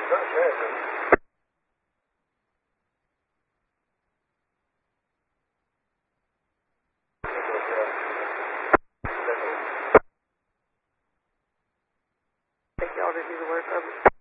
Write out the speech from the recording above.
Take y'all to do the work of it.